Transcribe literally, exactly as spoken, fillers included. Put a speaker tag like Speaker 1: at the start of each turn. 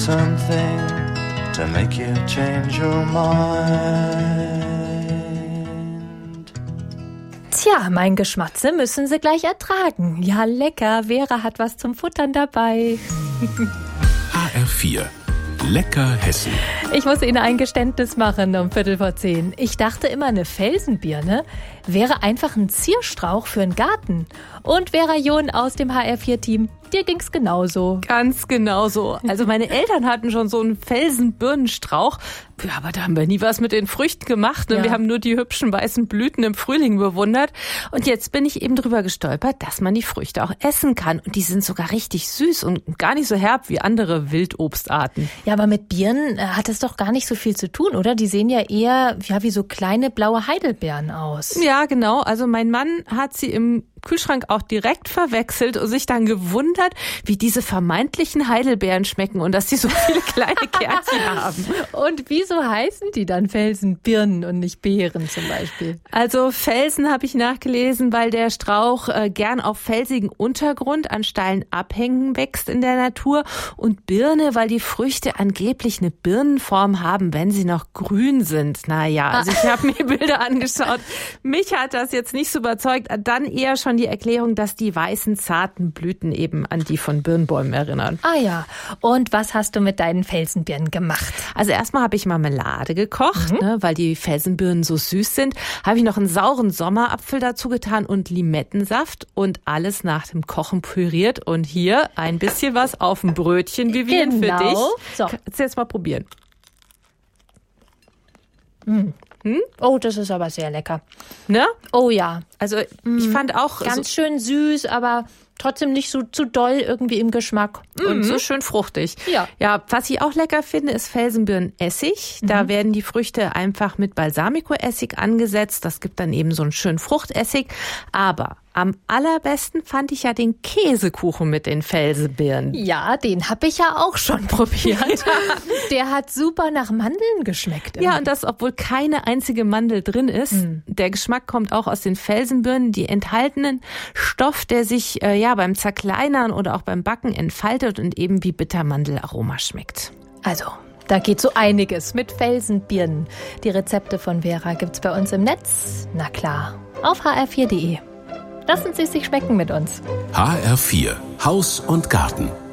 Speaker 1: something to make you change your mind.
Speaker 2: Tja, mein Geschmatze müssen Sie gleich ertragen. Ja, lecker. Vera hat was zum Futtern dabei.
Speaker 3: H R vier. Lecker Hessen.
Speaker 2: Ich muss Ihnen ein Geständnis machen um Viertel vor zehn. Ich dachte immer, eine Felsenbirne wäre einfach ein Zierstrauch für einen Garten. Und Vera John aus dem H R vier Team, dir ging's genauso.
Speaker 4: Ganz genauso. Also meine Eltern hatten schon so einen Felsenbirnenstrauch. Ja, aber da haben wir nie was mit den Früchten gemacht. Ne?
Speaker 2: Ja.
Speaker 4: Wir haben nur die hübschen weißen Blüten im Frühling bewundert. Und jetzt bin ich eben drüber gestolpert, dass man die Früchte auch essen kann. Und die sind sogar richtig süß und gar nicht so herb wie andere Wildobstarten.
Speaker 2: Ja, aber mit Birnen äh, hat es doch gar nicht so viel zu tun, oder? Die sehen ja eher ja, wie so kleine blaue Heidelbeeren aus.
Speaker 4: Ja, genau. Also mein Mann hat sie im Kühlschrank auch direkt verwechselt und sich dann gewundert, wie diese vermeintlichen Heidelbeeren schmecken und dass die so viele kleine Kernchen haben.
Speaker 2: Und wieso heißen die dann Felsenbirnen und nicht Beeren zum Beispiel?
Speaker 4: Also Felsen habe ich nachgelesen, weil der Strauch äh, gern auf felsigen Untergrund an steilen Abhängen wächst in der Natur, und Birne, weil die Früchte angeblich eine Birnenform haben, wenn sie noch grün sind. Naja, also ich habe mir Bilder angeschaut. Mich hat das jetzt nicht so überzeugt. Dann eher schon die Erklärung, dass die weißen, zarten Blüten eben an die von Birnbäumen erinnern.
Speaker 2: Ah ja, und was hast du mit deinen Felsenbirnen gemacht?
Speaker 4: Also erstmal habe ich Marmelade gekocht, mhm. ne, weil die Felsenbirnen so süß sind. Habe ich noch einen sauren Sommerapfel dazu getan und Limettensaft und alles nach dem Kochen püriert. Und hier ein bisschen was auf dem Brötchen, Vivian,
Speaker 2: genau.
Speaker 4: für dich.
Speaker 2: So.
Speaker 4: Kannst du jetzt mal probieren.
Speaker 2: Mhm. Hm? Oh, das ist aber sehr lecker.
Speaker 4: Ne?
Speaker 2: Oh ja.
Speaker 4: Also ich fand auch...
Speaker 2: Ganz so schön süß, aber trotzdem nicht so zu doll irgendwie im Geschmack.
Speaker 4: Und
Speaker 2: mhm.
Speaker 4: so schön fruchtig.
Speaker 2: Ja.
Speaker 4: Ja, was ich auch lecker finde, ist Felsenbirnenessig. Mhm. Da werden die Früchte einfach mit Balsamico-Essig angesetzt. Das gibt dann eben so einen schönen Fruchtessig. Aber am allerbesten fand ich ja den Käsekuchen mit den Felsenbirnen.
Speaker 2: Ja, den habe ich ja auch schon probiert. Der hat super nach Mandeln geschmeckt.
Speaker 4: Ja, und das, obwohl keine einzige Mandel drin ist. Mhm. Der Geschmack kommt auch aus den Felsenbirnen, die enthaltenen Stoff, der sich äh, ja beim Zerkleinern oder auch beim Backen entfaltet und eben wie Bittermandelaroma schmeckt.
Speaker 2: Also, da geht so einiges mit Felsenbirnen. Die Rezepte von Vera gibt's bei uns im Netz. Na klar, auf h r vier punkt d e. Lassen Sie es sich schmecken mit uns.
Speaker 3: H R vier. Haus und Garten.